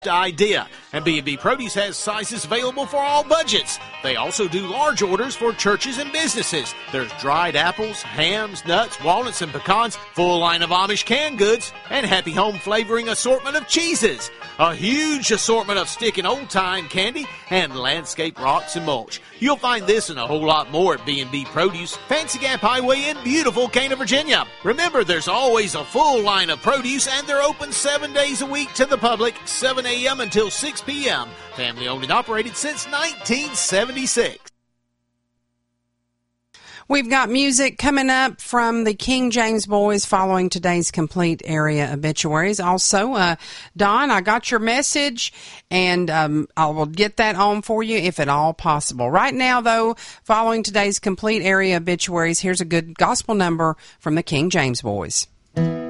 idea. And B&B Produce has sizes available for all budgets. They also do large orders for churches and businesses. There's dried apples, hams, nuts, walnuts, and pecans, full line of Amish canned goods, and Happy Home flavoring assortment of cheeses. A huge assortment of stick and old-time candy and landscape rocks and mulch. You'll find this and a whole lot more at B&B Produce, Fancy Gap Highway in beautiful Cana, Virginia. Remember, there's always a full line of produce, and they're open 7 days a week to the public, 7 a.m. until 6 p.m. Family owned and operated since 1976. We've got music coming up from the King James Boys following today's complete area obituaries. Also, Don, I got your message, and I will get that on for you if at all possible. Right now, though, following today's complete area obituaries, here's a good gospel number from the King James Boys.